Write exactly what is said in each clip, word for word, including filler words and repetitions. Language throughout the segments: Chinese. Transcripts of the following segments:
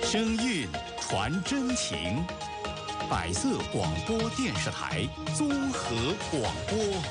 声韵传真情，百色广播电视台综合广播。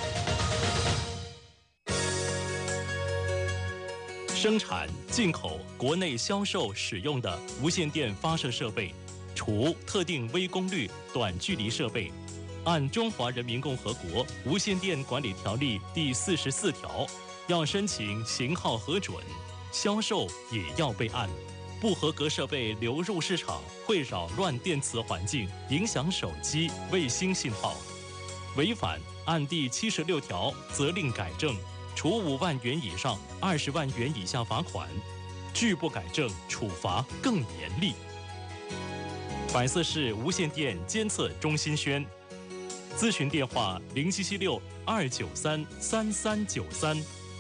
生产、进口、国内销售使用的无线电发射设备，除特定微功率短距离设备，按《中华人民共和国无线电管理条例》第四十四条，要申请型号核准，销售也要备案。不合格设备流入市场，会扰乱电磁环境，影响手机、卫星信号。违反按第七十六条责令改正，处五万元以上二十万元以下罚款；拒不改正，处罚更严厉。百色市无线电监测中心宣，咨询电话零七七六二九三三三九三。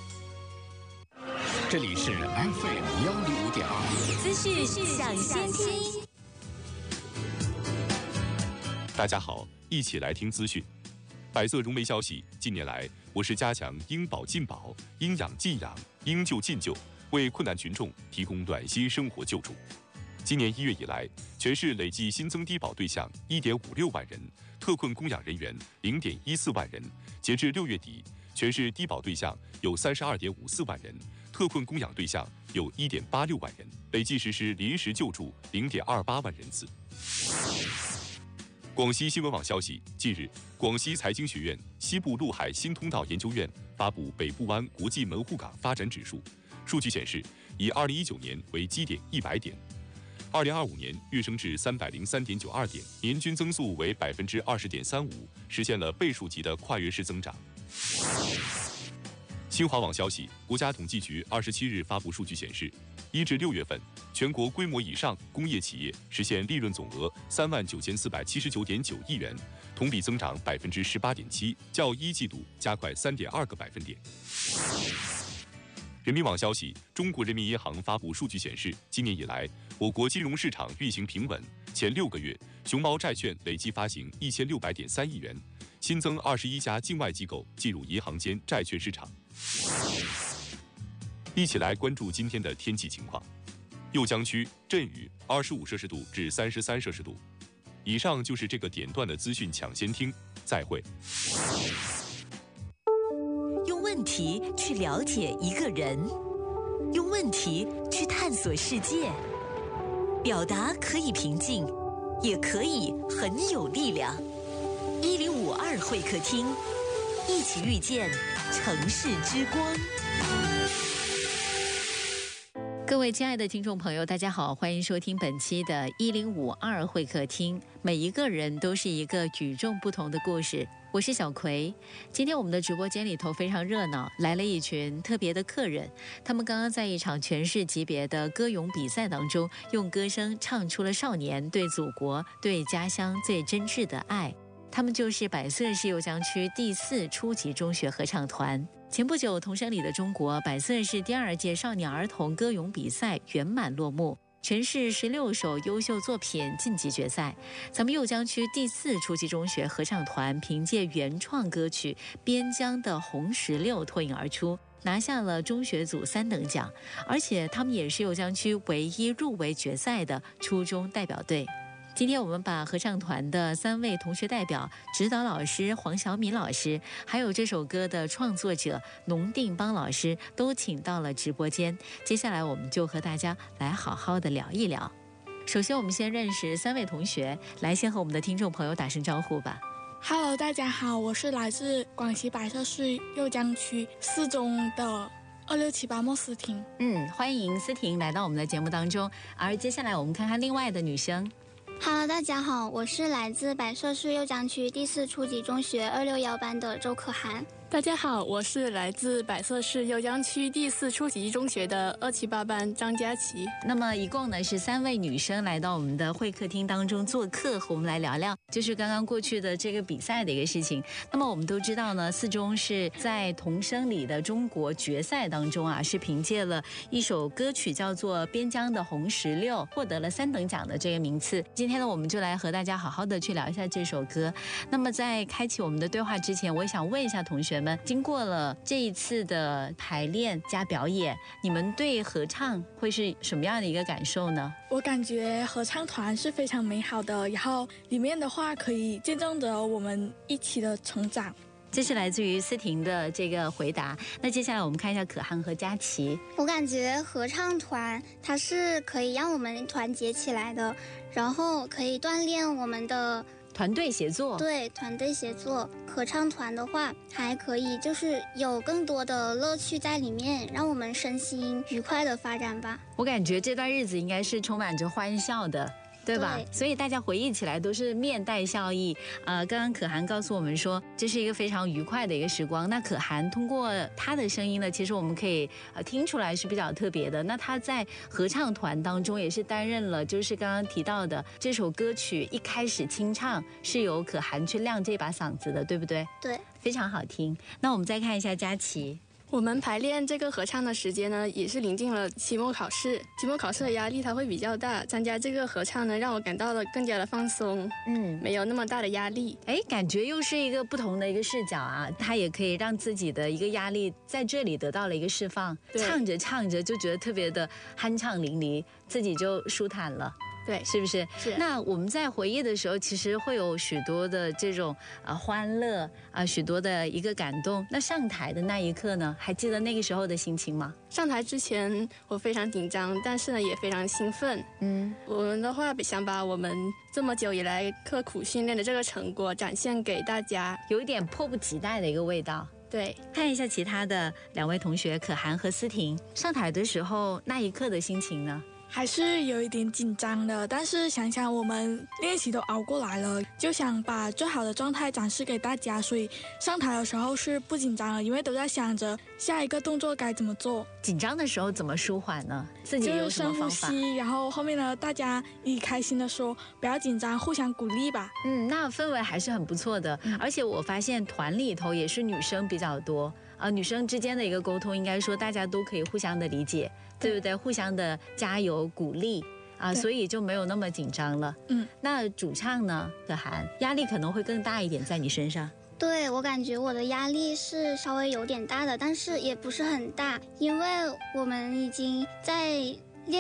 这里是 F M 幺零五点二， 资讯抢先听。 大家好，一起来听资讯。百色融媒消息，近年来，我市加强应保尽保、应养尽养、应救尽救，为困难群众提供暖心生活救助。今年一月以来，全市累计新增低保对象一点五六万人，特困供养人员零点一四万人。截至六月底，全市低保对象有三十二点五四万人，特困供养对象有一点八六万人，累计实施临时救助零点二八万人次。广西新闻网消息，近日，广西财经学院西部陆海新通道研究院发布北部湾国际门户港发展指数，数据显示，以二零一九年为基点一百点，二零二五年跃升至三百零三点九二点，年均增速为百分之二十点三五，实现了倍数级的跨越式增长。新华网消息，国家统计局二十七日发布数据显示，一至六月份，全国规模以上工业企业实现利润总额三万九千四百七十九点九亿元，同比增长百分之十八点七，较一季度加快三点二个百分点。人民网消息，中国人民银行发布数据显示，今年以来，我国金融市场运行平稳，前六个月，熊猫债券累计发行一千六百点三亿元，新增二十一家境外机构进入银行间债券市场。一起来关注今天的天气情况。酉江区阵雨，二十五摄氏度至三十三摄氏度。以上就是这个点段的资讯抢先听，再会。 用问题去了解一个人，用问题去探索世界。表达可以平静，也可以很有力量。一零五二会客厅，一起遇见城市之光。各位亲爱的听众朋友，大家好，欢迎收听本期的一零五二会客厅。每一个人都是一个与众不同的故事。我是小葵，今天我们的直播间里头非常热闹，来了一群特别的客人。他们刚刚在一场全市级别的歌咏比赛当中，用歌声唱出了少年对祖国、对家乡最真挚的爱。他们就是百色市酉江区第四初级中学合唱团。前不久，童声里的中国百色市第二届少年儿童歌咏比赛圆满落幕，全市十六首优秀作品晋级决赛。咱们酉江区第四初级中学合唱团凭借原创歌曲《边疆的红石榴》脱颖而出，拿下了中学组三等奖，而且他们也是酉江区唯一入围决赛的初中代表队。今天我们把合唱团的三位同学代表、指导老师黄晓敏老师，还有这首歌的创作者农定邦老师都请到了直播间。接下来我们就和大家来好好的聊一聊。首先我们先认识三位同学，来先和我们的听众朋友打声招呼吧。 Hello， 大家好，我是来自广西百色市酉江区四中的二六七八莫思婷。 嗯，欢迎思婷来到我们的节目当中。而接下来我们看看另外的女生。 Hello， 大家好，我是来自百色市酉江区第四初级中学二六幺班的周可涵。 大家好，我是来自百色市酉江区第四初级中学的二七八班张佳琪。 那么一共呢是三位女生来到我们的会客厅当中做客，和我们来聊聊就是刚刚过去的这个比赛的一个事情。那么我们都知道呢，四中是在童声里的中国决赛当中啊，是凭借了一首歌曲叫做《边疆的红石榴》获得了三等奖的这个名次。今天呢，我们就来和大家好好的去聊一下这首歌。那么在开启我们的对话之前，我也想问一下同学们，经过了这一次的排练加表演，你们对合唱会是什么样的一个感受呢？ 我感觉合唱团是非常美好的，然后里面的话可以见证着我们一起的成长。 这是来自于思婷的这个回答。那接下来我们看一下可汗和佳琪。 我感觉合唱团它是可以让我们团结起来的，然后可以锻炼我们的团队协作。 对，团队协作。合唱团的话还可以就是有更多的乐趣在里面，让我们身心愉快的发展吧。 我感觉这段日子应该是充满着欢笑的，对吧？ 对， 所以大家回忆起来都是面带笑意。呃，刚刚可汗告诉我们说，这是一个非常愉快的一个时光。那可汗通过他的声音呢，其实我们可以呃听出来是比较特别的。那他在合唱团当中也是担任了，就是刚刚提到的这首歌曲一开始清唱是由可汗去亮这把嗓子的，对不对？ 对， 非常好听。那我们再看一下佳琪。 我们排练这个合唱的时间呢，也是临近了期末考试。期末考试的压力它会比较大，参加这个合唱呢，让我感到了更加的放松，嗯，没有那么大的压力。 哎，感觉又是一个不同的一个视角啊，它也可以让自己的一个压力在这里得到了一个释放，唱着唱着就觉得特别的酣畅淋漓，自己就舒坦了。 对， 是不是？ 是。 那我们在回忆的时候，其实会有许多的这种啊、呃、欢乐啊、呃，许多的一个感动。那上台的那一刻呢，还记得那个时候的心情吗？ 上台之前我非常紧张，但是呢也非常兴奋。嗯，我们的话想把我们这么久以来刻苦训练的这个成果展现给大家， 有一点迫不及待的一个味道。 对， 看一下其他的两位同学可汗和思婷上台的时候那一刻的心情呢？ 还是有一点紧张的，但是想想我们练习都熬过来了，就想把最好的状态展示给大家，所以上台的时候是不紧张了，因为都在想着下一个动作该怎么做。 紧张的时候怎么舒缓呢？自己有什么方法？ 就是深呼吸，然后后面呢，大家一开心的说不要紧张，互相鼓励吧。 嗯，那氛围还是很不错的，嗯、而且我发现团里头也是女生比较多。呃，女生之间的一个沟通，应该说大家都可以互相的理解，对不对？互相的加油鼓励啊，所以就没有那么紧张了。嗯，那主唱呢，可汗，压力可能会更大一点在你身上。 对，我感觉我的压力是稍微有点大的，但是也不是很大，因为我们已经在